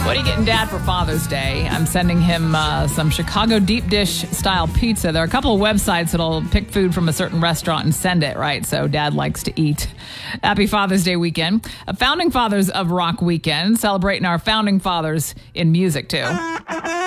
What are you getting Dad for Father's Day? I'm sending him some Chicago deep dish style pizza. There are a couple of websites that'll pick food from a certain restaurant and send it, right? So Dad likes to eat. Happy Father's Day weekend. A Founding Fathers of Rock weekend, celebrating our founding fathers in music, too.